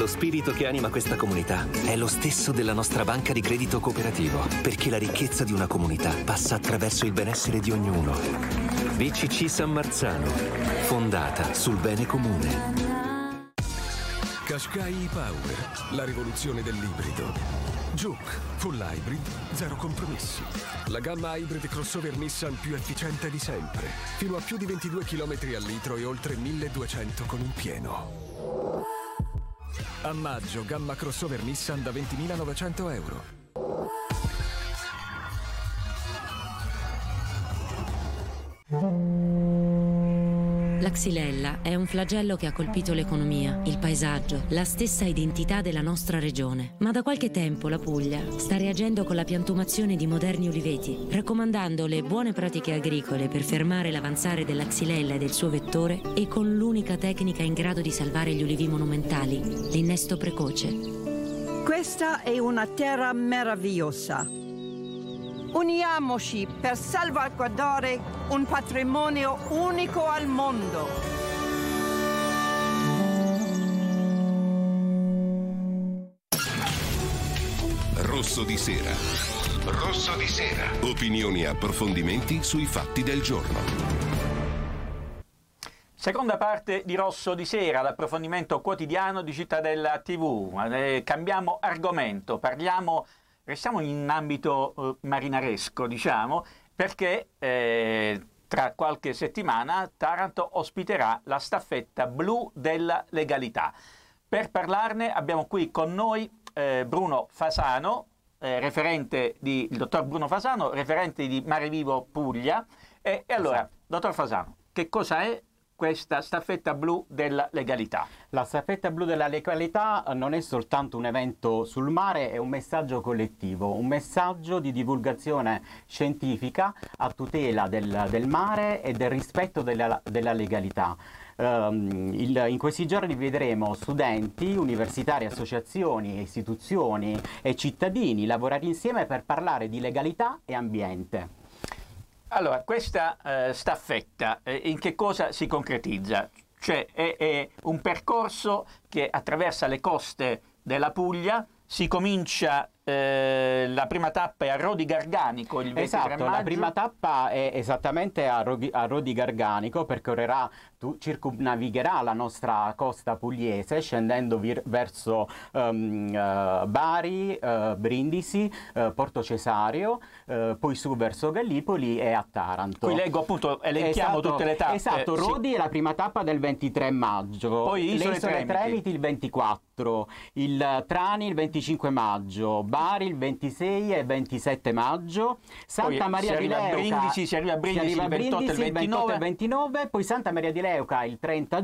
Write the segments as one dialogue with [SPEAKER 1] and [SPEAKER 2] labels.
[SPEAKER 1] Lo spirito che anima questa comunità è lo stesso della nostra banca di credito cooperativo, perché la ricchezza di una comunità passa attraverso il benessere di ognuno. BCC San Marzano, fondata sul bene comune.
[SPEAKER 2] Qashqai e-Power, la rivoluzione dell'ibrido. Juke, full hybrid, zero compromessi. La gamma hybrid crossover Nissan più efficiente di sempre. Fino a più di 22 km al litro e oltre 1200 con il pieno. A maggio, gamma crossover Nissan da 20.900 euro.
[SPEAKER 3] La xylella è un flagello che ha colpito l'economia, il paesaggio, la stessa identità della nostra regione. Ma da qualche tempo la Puglia sta reagendo con la piantumazione di moderni uliveti, raccomandando le buone pratiche agricole per fermare l'avanzare della xylella e del suo vettore e con l'unica tecnica in grado di salvare gli ulivi monumentali, l'innesto precoce.
[SPEAKER 4] Questa è una terra meravigliosa. Uniamoci per salvaguardare un patrimonio unico al mondo.
[SPEAKER 2] Rosso di sera. Rosso di sera. Opinioni e approfondimenti sui fatti del giorno.
[SPEAKER 5] Seconda parte di Rosso di Sera, l'approfondimento quotidiano di Cittadella TV. Cambiamo argomento, restiamo in ambito marinaresco, diciamo, perché tra qualche settimana Taranto ospiterà la staffetta blu della legalità. Per parlarne abbiamo qui con noi Bruno Fasano, il dottor Bruno Fasano, referente di Mare Vivo Puglia. E allora, dottor Fasano, che cosa è questa staffetta blu della legalità?
[SPEAKER 6] La staffetta blu della legalità non è soltanto un evento sul mare, è un messaggio collettivo, un messaggio di divulgazione scientifica a tutela del mare e del rispetto della legalità. In questi giorni vedremo studenti, universitari, associazioni, istituzioni e cittadini lavorare insieme per parlare di legalità e ambiente.
[SPEAKER 5] Allora, questa staffetta in che cosa si concretizza? Cioè è un percorso che attraversa le coste della Puglia, si comincia, la prima tappa è a Rodi Garganico il 23 maggio.
[SPEAKER 6] La prima tappa è esattamente a Rodi Garganico, percorrerà, circumnavigherà la nostra costa pugliese scendendo verso Bari, Brindisi, Porto Cesario, poi su verso Gallipoli e a Taranto.
[SPEAKER 5] Qui leggo appunto, elenchiamo tutte le tappe.
[SPEAKER 6] Esatto, Rodi
[SPEAKER 5] sì.
[SPEAKER 6] È la prima tappa del 23 maggio,
[SPEAKER 5] poi
[SPEAKER 6] le Isole Tremiti il 24, il Trani il 25 maggio, Bari il 26 e 27 maggio, Santa Maria di Leuca
[SPEAKER 5] si arriva a Brindisi il 28 e il
[SPEAKER 6] 29, poi Santa Maria di Leuca il 30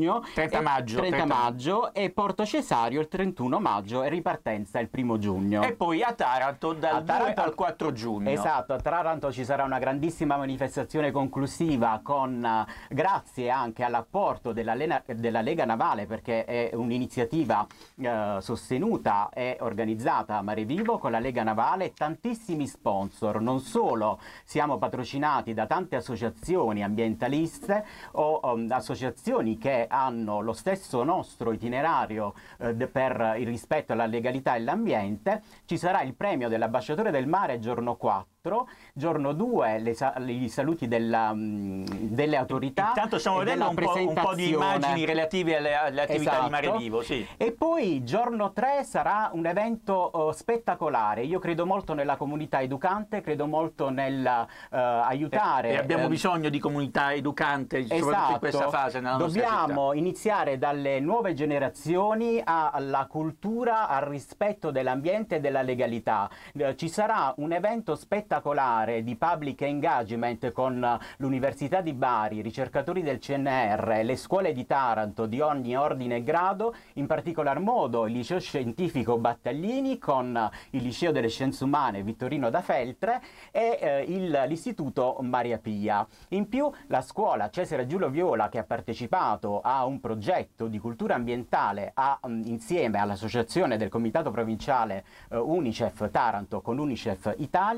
[SPEAKER 6] maggio e Porto Cesario il 31 maggio e ripartenza il 1 giugno.
[SPEAKER 5] E poi a Taranto dal 2 al 4 giugno.
[SPEAKER 6] Esatto, a Taranto ci sarà una grandissima manifestazione conclusiva grazie anche all'apporto della Lega Navale, perché è un'iniziativa sostenuta e organizzata a Mare Vivo con la Lega Navale, tantissimi sponsor. Non solo siamo patrocinati da tante associazioni ambientaliste o associazioni che hanno lo stesso nostro itinerario per il rispetto alla legalità e l'ambiente, ci sarà il premio dell'ambasciatore del mare giorno 4, giorno 2 i saluti delle autorità.
[SPEAKER 5] Intanto stiamo vedendo un po' di immagini relative alle attività di Mare Vivo. Sì.
[SPEAKER 6] E poi giorno 3 sarà un evento spettacolare. Io credo molto nella comunità educante, credo molto nel aiutare.
[SPEAKER 5] E abbiamo bisogno di comunità educante, soprattutto in questa fase nella nostra città.
[SPEAKER 6] Dobbiamo iniziare dalle nuove generazioni alla cultura, al rispetto dell'ambiente e della legalità. Ci sarà un evento spettacolare di public engagement con l'Università di Bari, ricercatori del CNR, le scuole di Taranto di ogni ordine e grado, in particolar modo il liceo scientifico Battaglini con il liceo delle scienze umane Vittorino da Feltre e l'istituto Maria Pia. In più la scuola Cesare Giulio Viola, che ha partecipato a un progetto di cultura ambientale insieme all'associazione del comitato provinciale Unicef Taranto con Unicef Italia sull'ambiente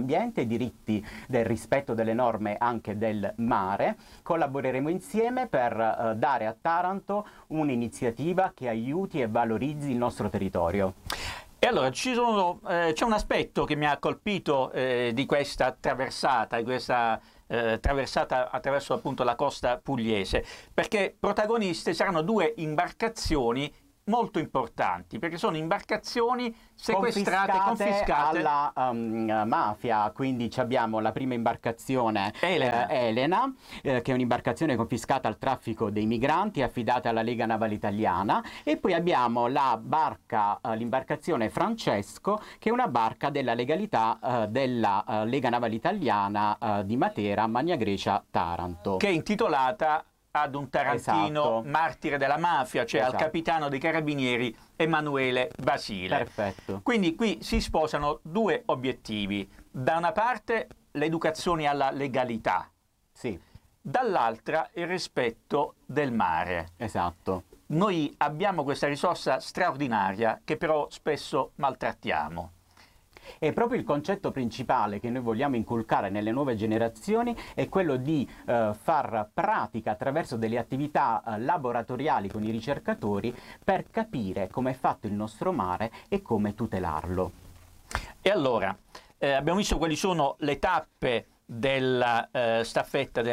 [SPEAKER 6] dell'ambiente, diritti del rispetto delle norme anche del mare. Collaboreremo insieme per dare a Taranto un'iniziativa che aiuti e valorizzi il nostro territorio.
[SPEAKER 5] E allora c'è un aspetto che mi ha colpito di questa traversata, traversata attraverso appunto la costa pugliese, perché protagoniste saranno due imbarcazioni molto importanti, perché sono imbarcazioni sequestrate, confiscate
[SPEAKER 6] alla mafia. Quindi abbiamo la prima imbarcazione Elena, che è un'imbarcazione confiscata al traffico dei migranti, affidata alla Lega Navale Italiana, e poi abbiamo l'imbarcazione Francesco, che è una barca della legalità della Lega Navale Italiana di Matera, Magna Grecia, Taranto,
[SPEAKER 5] che è intitolata ad un tarantino,
[SPEAKER 6] esatto,
[SPEAKER 5] martire della mafia, cioè
[SPEAKER 6] esatto,
[SPEAKER 5] al capitano dei carabinieri Emanuele Basile.
[SPEAKER 6] Perfetto.
[SPEAKER 5] Quindi qui si sposano due obiettivi: da una parte l'educazione alla legalità,
[SPEAKER 6] sì,
[SPEAKER 5] dall'altra il rispetto del mare.
[SPEAKER 6] Esatto.
[SPEAKER 5] Noi abbiamo questa risorsa straordinaria che però spesso maltrattiamo.
[SPEAKER 6] E proprio il concetto principale che noi vogliamo inculcare nelle nuove generazioni è quello di far pratica attraverso delle attività laboratoriali con i ricercatori per capire come è fatto il nostro mare e come tutelarlo.
[SPEAKER 5] E allora, abbiamo visto quali sono le tappe della staffetta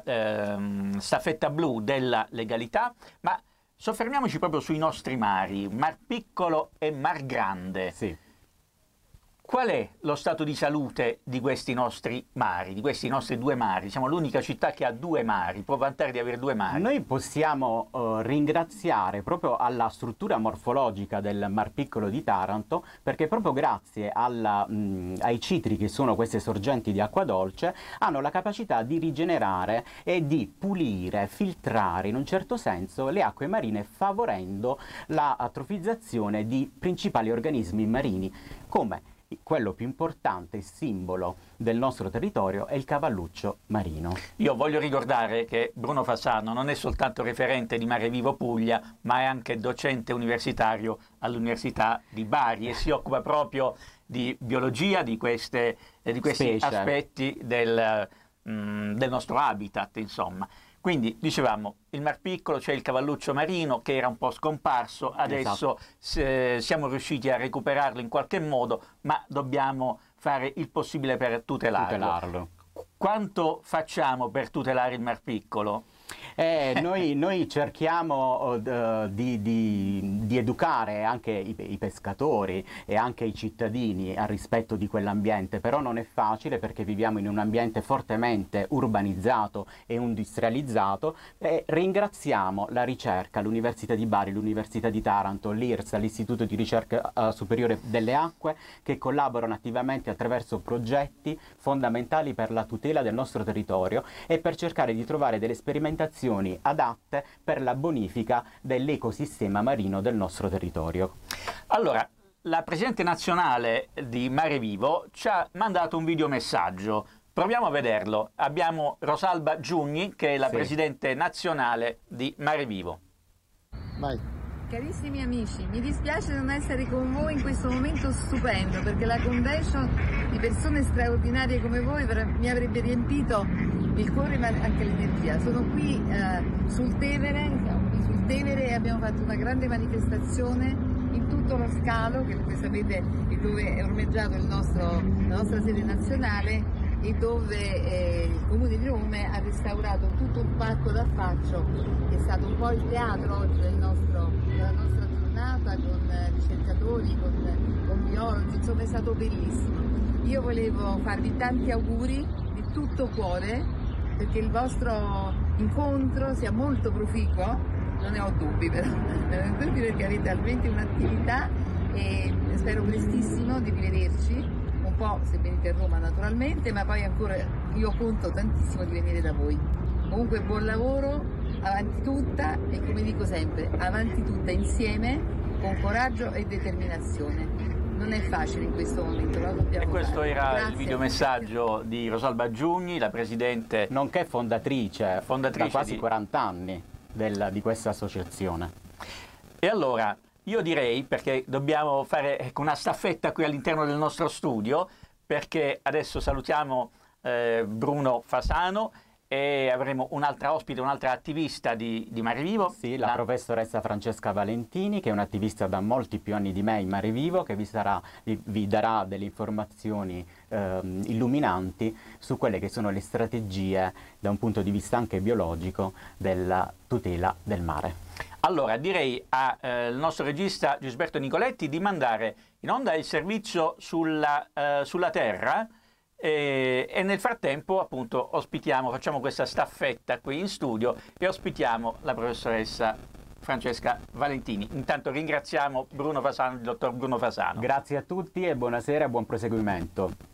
[SPEAKER 5] blu della legalità, ma soffermiamoci proprio sui nostri mari, Mar Piccolo e Mar Grande.
[SPEAKER 6] Sì.
[SPEAKER 5] Qual è lo stato di salute di questi nostri mari, di questi nostri due mari? Siamo l'unica città che ha due mari, può vantare di avere due mari.
[SPEAKER 6] Noi possiamo ringraziare proprio alla struttura morfologica del Mar Piccolo di Taranto, perché proprio grazie ai citri, che sono queste sorgenti di acqua dolce, hanno la capacità di rigenerare e di pulire, filtrare in un certo senso le acque marine, favorendo la atrofizzazione di principali organismi marini, come quello più importante e simbolo del nostro territorio è il cavalluccio marino.
[SPEAKER 5] Io voglio ricordare che Bruno Fasano non è soltanto referente di Mare Vivo Puglia, ma è anche docente universitario all'Università di Bari e si occupa proprio di biologia, di questi aspetti del nostro habitat, insomma. Quindi dicevamo, il Mar Piccolo, c'è il cavalluccio marino che era un po' scomparso, adesso siamo riusciti a recuperarlo in qualche modo, ma dobbiamo fare il possibile per tutelarlo. Quanto facciamo per tutelare il Mar Piccolo?
[SPEAKER 6] Noi cerchiamo di educare anche i pescatori e anche i cittadini al rispetto di quell'ambiente, però non è facile perché viviamo in un ambiente fortemente urbanizzato e industrializzato. Ringraziamo la ricerca, l'Università di Bari, l'Università di Taranto, l'IRSA, l'Istituto di Ricerca Superiore delle Acque, che collaborano attivamente attraverso progetti fondamentali per la tutela del nostro territorio e per cercare di trovare delle sperimentazioni adatte per la bonifica dell'ecosistema marino del nostro territorio.
[SPEAKER 5] Allora, la Presidente nazionale di Mare Vivo ci ha mandato un videomessaggio. Proviamo a vederlo. Abbiamo Rosalba Giugni, che è la Presidente nazionale di Mare Vivo.
[SPEAKER 7] Vai.
[SPEAKER 8] Carissimi amici, mi dispiace non essere con voi in questo momento stupendo, perché la convention di persone straordinarie come voi mi avrebbe riempito il cuore ma anche l'energia. Sono qui sul Tevere e abbiamo fatto una grande manifestazione in tutto lo scalo, che come sapete è dove è ormeggiato la nostra sede nazionale e dove il Comune di Rome ha restaurato tutto un parco d'affaccio che è stato un po' il teatro oggi della nostra giornata, con ricercatori, con biologi, insomma è stato bellissimo. Io volevo farvi tanti auguri di tutto cuore perché il vostro incontro sia molto proficuo, non ne ho dubbi però, perché avete talmente un'attività e spero prestissimo di rivederci. Un po' se venite a Roma naturalmente, ma poi ancora io conto tantissimo di venire da voi. Comunque buon lavoro, avanti tutta e come dico sempre, avanti tutta insieme, con coraggio e determinazione. Non è facile in questo momento, lo dobbiamo
[SPEAKER 5] fare. E questo era
[SPEAKER 8] Grazie.
[SPEAKER 5] Il videomessaggio di Rosalba Giugni, la Presidente...
[SPEAKER 6] Nonché fondatrice da quasi 40 anni di questa associazione.
[SPEAKER 5] E allora... Io direi, perché dobbiamo fare una staffetta qui all'interno del nostro studio, perché adesso salutiamo Bruno Fasano e avremo un'altra ospite, un'altra attivista di Mare Vivo.
[SPEAKER 6] Sì, la professoressa Francesca Valentini, che è un'attivista da molti più anni di me in Mare Vivo, che vi darà delle informazioni illuminanti su quelle che sono le strategie da un punto di vista anche biologico della tutela del mare.
[SPEAKER 5] Allora direi al nostro regista Gisberto Nicoletti di mandare in onda il servizio sulla Terra. E nel frattempo appunto facciamo questa staffetta qui in studio e ospitiamo la professoressa Francesca Valentini. Intanto ringraziamo Bruno Fasano, il dottor Bruno Fasano.
[SPEAKER 6] Grazie a tutti e buonasera e buon proseguimento.